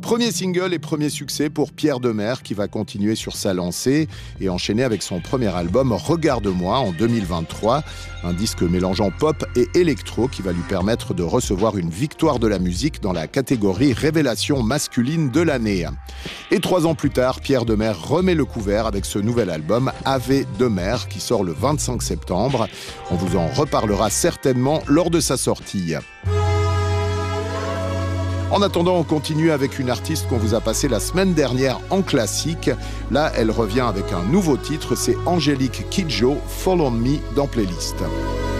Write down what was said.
Premier single et premier succès pour Pierre Demers qui va continuer sur sa lancée et enchaîner avec son premier album Regarde-moi en 2023. Un disque mélangeant pop et électro qui va lui permettre de recevoir une victoire de la musique dans la catégorie Révélation masculine de l'année. Et 3 ans plus tard, Pierre Demers remet le couvert avec ce nouvel album Ave Demers qui sort le 25 septembre. On vous en reparlera certainement lors de sa sortie. En attendant, on continue avec une artiste qu'on vous a passée la semaine dernière en classique. Là, elle revient avec un nouveau titre, c'est Angélique Kidjo, Follow Me dans Playlist.